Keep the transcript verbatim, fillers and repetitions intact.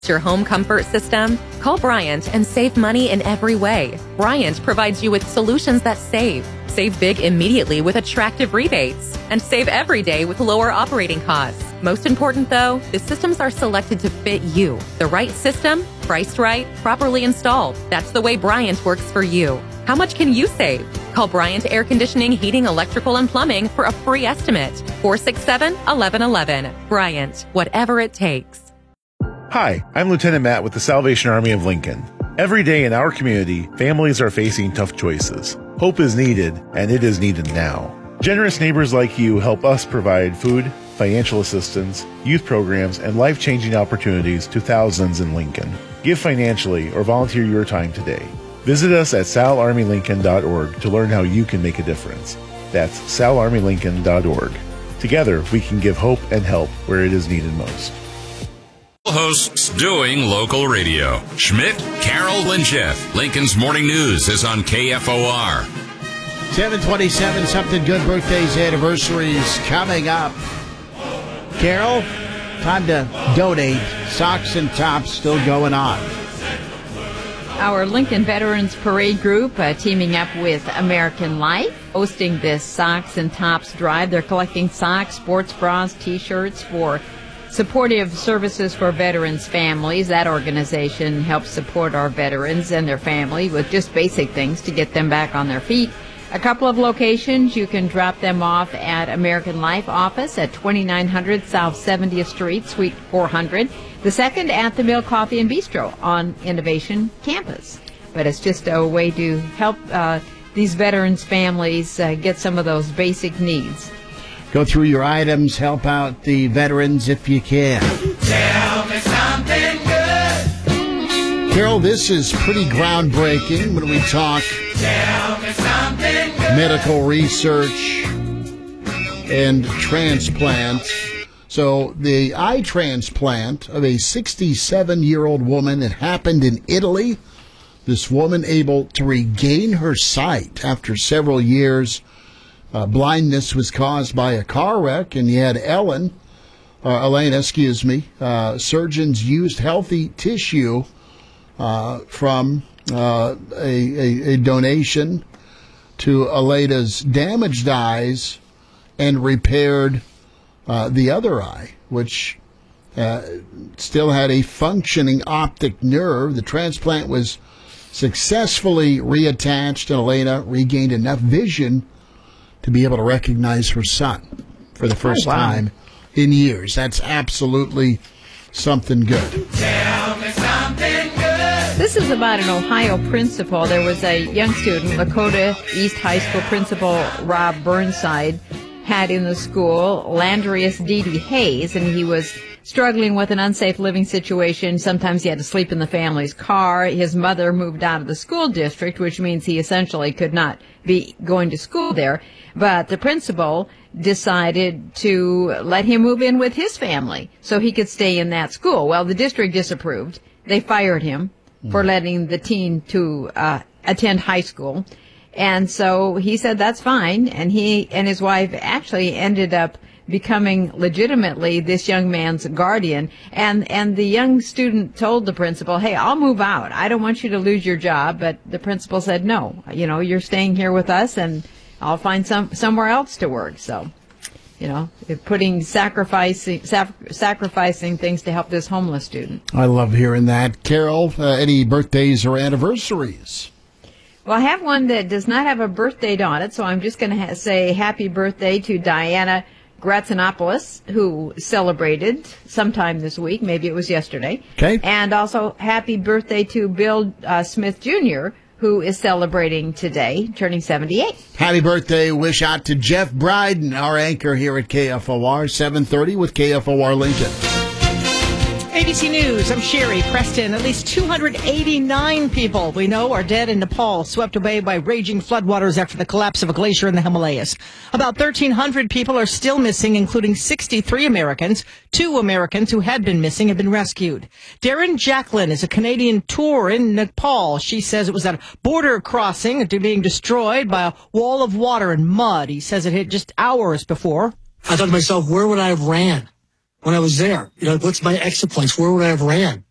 Your home comfort system? Call Bryant and save money in every way. Bryant provides you with solutions that save. Save big immediately with attractive rebates. And save every day with lower operating costs. Most important though, the systems are selected to fit you. The right system, priced right, properly installed. That's the way Bryant works for you. How much can you save? Call Bryant Air Conditioning, Heating, Electrical, and Plumbing for a free estimate. four six seven, one one one one. Bryant, whatever it takes. Hi, I'm Lieutenant Matt with the Salvation Army of Lincoln. Every day in our community, families are facing tough choices. Hope is needed, and it is needed now. Generous neighbors like you help us provide food, financial assistance, youth programs, and life-changing opportunities to thousands in Lincoln. Give financially or volunteer your time today. Visit us at sal army lincoln dot org to learn how you can make a difference. That's sal army lincoln dot org. Together, we can give hope and help where it is needed most. Hosts doing local radio. Schmidt, Carol, and Jeff. Lincoln's Morning News is on K F O R. seven twenty-seven, something good birthdays, anniversaries coming up. Carol, time to donate. Socks and Tops still going on. Our Lincoln Veterans Parade Group, uh, teaming up with American Life, hosting this Socks and Tops drive. They're collecting socks, sports bras, T-shirts for supportive services for veterans' families. That organization helps support our veterans and their family with just basic things to get them back on their feet. A couple of locations. You can drop them off at American Life office at twenty-nine hundred South seventieth Street, Suite four hundred. The second at the Mill Coffee and Bistro on Innovation Campus. But it's just a way to help uh, these veterans' families uh, get some of those basic needs. Go through your items, help out the veterans if you can. Tell me something good. Carol, this is pretty groundbreaking when we talk Tell me something good. medical research and transplant. So the eye transplant of a sixty-seven-year-old woman, it happened in Italy. This woman able to regain her sight after several years. Uh, blindness was caused by a car wreck, and you had Ellen, uh, Elena, excuse me. Uh, surgeons used healthy tissue uh, from uh, a, a, a donation to Elena's damaged eyes and repaired uh, the other eye, which uh, still had a functioning optic nerve. The transplant was successfully reattached, and Elena regained enough vision to be able to recognize her son for the first oh, wow. time in years. That's absolutely something good. Tell me something good. This is about an Ohio principal. There was a young student, Lakota East High School principal Rob Burnside, had in the school Landrius Dede Hayes, and he was struggling with an unsafe living situation. Sometimes he had to sleep in the family's car. His mother moved out of the school district, which means he essentially could not be going to school there. But the principal decided to let him move in with his family so he could stay in that school. Well, the district disapproved. They fired him mm. for letting the teen to uh, attend high school. And so he said that's fine. And he and his wife actually ended up becoming legitimately this young man's guardian. And and the young student told the principal, hey, I'll move out. I don't want you to lose your job. But the principal said, no, you know, you're staying here with us, and I'll find some somewhere else to work. So, you know, putting sacrificing sac- sacrificing things to help this homeless student. I love hearing that. Carol, uh, any birthdays or anniversaries? Well, I have one that does not have a birth date on it, so I'm just going to ha- say happy birthday to Diana Gratzinopoulos, who celebrated sometime this week. Maybe it was yesterday. Okay. And also happy birthday to Bill uh, Smith Junior, who is celebrating today, turning seventy-eight. Happy birthday wish out to Jeff Bryden, our anchor here at K F O R, seven thirty with K F O R Lincoln. A B C News, I'm Sherry Preston. At least two hundred eighty-nine people we know are dead in Nepal, swept away by raging floodwaters after the collapse of a glacier in the Himalayas. About thirteen hundred people are still missing, including sixty-three Americans. Two Americans who had been missing have been rescued. Darren Jacqueline is a Canadian tour in Nepal. She says it was at a border crossing being destroyed by a wall of water and mud. He says it hit just hours before. I thought to myself, where would I have ran when I was there? You know, what's my exit points? Where would I have ran?